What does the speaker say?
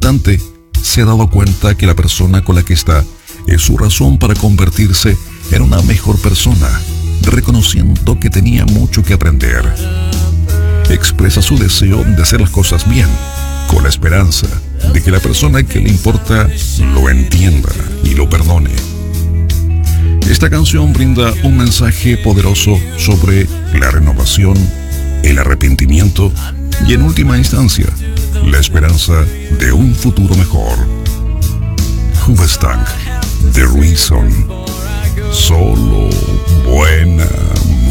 instante se ha dado cuenta que la persona con la que está es su razón para convertirse en una mejor persona, reconociendo que tenía mucho que aprender. Expresa su deseo de hacer las cosas bien, con la esperanza de que la persona que le importa lo entienda y lo perdone. Esta canción brinda un mensaje poderoso sobre la renovación, el arrepentimiento y, en última instancia, la esperanza de un futuro mejor. Hoobastank, The Reason. Solo buena